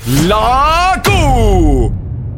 ¡La Q!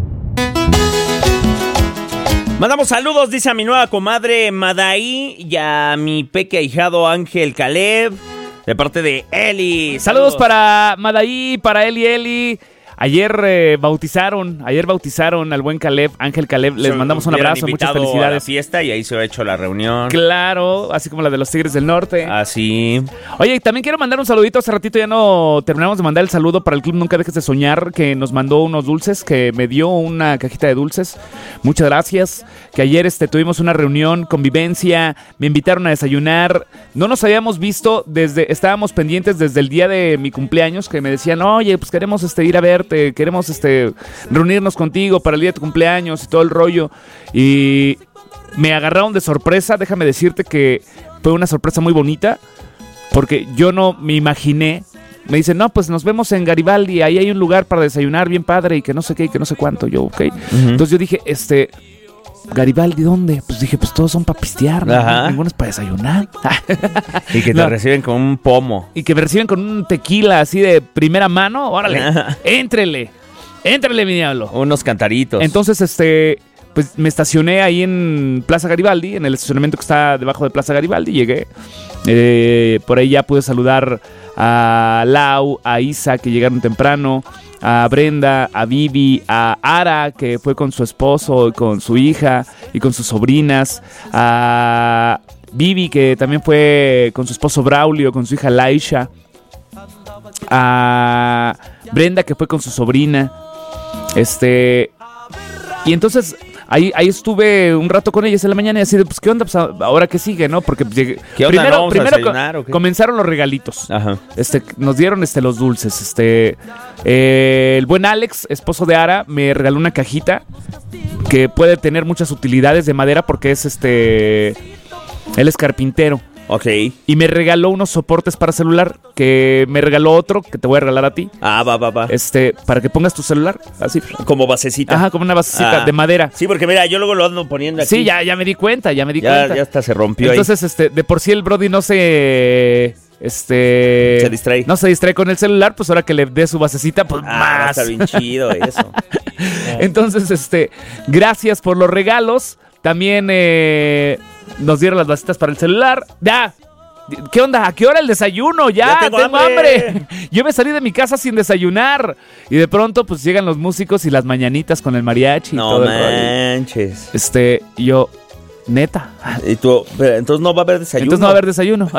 Mandamos saludos, dice a mi nueva comadre Madaí y a mi peque ahijado Ángel Caleb, de parte de Eli. Saludos para Madaí, para Eli. Ayer bautizaron al buen Caleb, Ángel Caleb. Les mandamos un abrazo, muchas felicidades. A la fiesta y ahí se ha hecho la reunión. Claro, así como la de los Tigres del Norte. Así. Oye, también quiero mandar un saludito. Hace ratito ya no terminamos de mandar el saludo para el Club Nunca Dejes de Soñar, que nos mandó unos dulces, que me dio una cajita de dulces. Muchas gracias. Que ayer tuvimos una reunión, convivencia, me invitaron a desayunar. No nos habíamos visto estábamos pendientes desde el día de mi cumpleaños, que me decían, oye, pues queremos ir a verte. Queremos reunirnos contigo para el día de tu cumpleaños y todo el rollo. Y me agarraron de sorpresa. Déjame decirte que fue una sorpresa muy bonita, porque yo no me imaginé. Me dicen, no, pues nos vemos en Garibaldi, ahí hay un lugar para desayunar bien padre y que no sé qué y que no sé cuánto. Yo, ok. Entonces yo dije, Garibaldi, ¿dónde? Pues dije, pues todos son para pistear, ¿no? Ninguno es para desayunar. Y que te reciben con un pomo. Y que me reciben con un tequila así de primera mano. Órale, éntrele, mi diablo. Unos cantaritos. Entonces, pues me estacioné ahí en Plaza Garibaldi, en el estacionamiento que está debajo de Plaza Garibaldi. Llegué. Por ahí ya pude saludar a Lau, a Isa, que llegaron temprano, a Brenda, a Vivi, a Ara, que fue con su esposo y con su hija y con sus sobrinas, a Vivi, que también fue con su esposo Braulio, con su hija Laisha, a Brenda, que fue con su sobrina, y entonces ahí estuve un rato con ellas en la mañana y así de, pues, ¿qué onda? Pues, ahora que sigue, ¿no? Porque ¿qué onda? Primero comenzaron los regalitos. Ajá. Nos dieron los dulces. El buen Alex, esposo de Ara, me regaló una cajita que puede tener muchas utilidades de madera porque él es carpintero. Ok. Y me regaló unos soportes para celular, que me regaló otro, que te voy a regalar a ti. Ah, va. Para que pongas tu celular, así. Como basecita. Ajá, como una basecita de madera. Sí, porque mira, yo luego lo ando poniendo aquí. Sí, ya me di cuenta. Ya hasta se rompió. Entonces, de por sí el Brody no se distrae. No se distrae con el celular, pues ahora que le dé su basecita, pues más. Va a estar bien chido eso. Entonces, gracias por los regalos. También nos dieron las basitas para el celular. ¡Ya! ¿Qué onda? ¿A qué hora el desayuno? Ya tengo hambre. Yo me salí de mi casa sin desayunar. Y de pronto, pues llegan los músicos y las mañanitas con el mariachi. No y todo manches. Y yo, neta. ¿Y tú? Pero entonces no va a haber desayuno. Entonces no va a haber desayuno.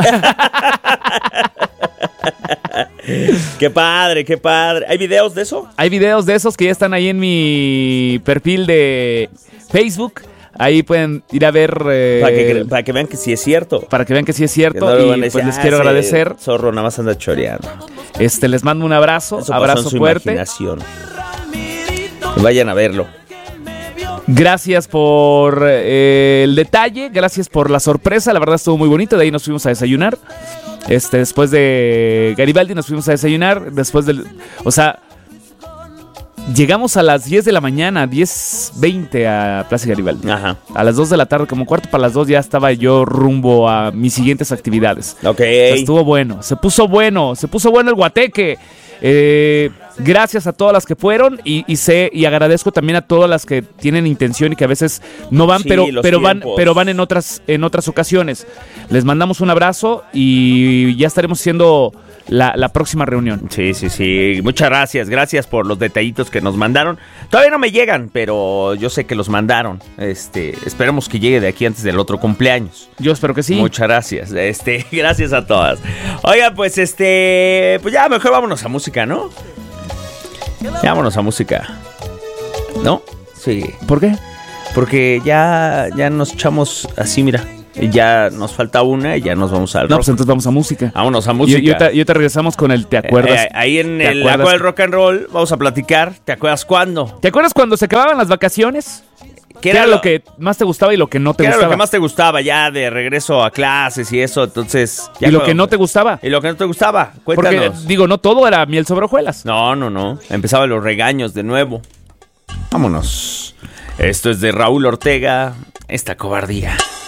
Qué padre, qué padre. ¿Hay videos de eso? Hay videos de esos que ya están ahí en mi perfil de Facebook. Ahí pueden ir a ver... para que vean que sí es cierto. Para que vean que sí es cierto. No y decir, pues les quiero agradecer. Zorro nada más anda choreando. Les mando un abrazo. Eso abrazo fuerte. Imaginación. Vayan a verlo. Gracias por el detalle. Gracias por la sorpresa. La verdad estuvo muy bonito. De ahí nos fuimos a desayunar. Después de Garibaldi nos fuimos a desayunar. Llegamos a las 10 de la mañana, 10:20 a Plaza Garibaldi. Ajá. A las 2 de la tarde, como 2:45 ya estaba yo rumbo a mis siguientes actividades. Ok. Estuvo bueno, se puso bueno el guateque. Gracias a todas las que fueron y agradezco también a todas las que tienen intención y que a veces no van, sí, pero van en otras ocasiones. Les mandamos un abrazo y ya estaremos haciendo la próxima reunión. Sí. Muchas gracias por los detallitos que nos mandaron. Todavía no me llegan, pero yo sé que los mandaron. Esperemos que llegue de aquí antes del otro cumpleaños. Yo espero que sí. Muchas gracias. Gracias a todas. Oigan, pues pues ya mejor vámonos a música, ¿no? Vámonos a música. ¿No? Sí. ¿Por qué? Porque ya nos echamos así, mira. Ya nos falta una y ya nos vamos al rock. No, pues entonces vamos a música. Vámonos a música. Yo te regresamos con el ¿te acuerdas? Ahí en el Agua del Rock and Roll vamos a platicar. ¿Te acuerdas cuándo? ¿Te acuerdas cuando se acababan las vacaciones? ¿Qué era lo que más te gustaba y lo que no te gustaba? ¿Qué era lo que más te gustaba ya de regreso a clases y eso? Entonces... ¿Y lo que no te gustaba? ¿Y lo que no te gustaba? Cuéntanos. Porque, no todo era miel sobre hojuelas. No. Empezaban los regaños de nuevo. Vámonos. Esto es de Raúl Ortega, Esta cobardía.